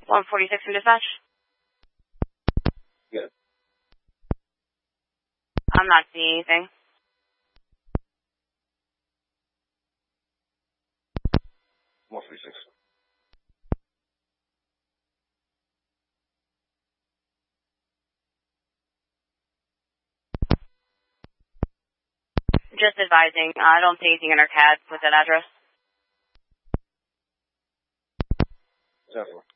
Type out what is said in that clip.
146 in dispatch. Good. I'm not seeing anything. Just advising, I don't see anything in our CAD with that address. 10-4.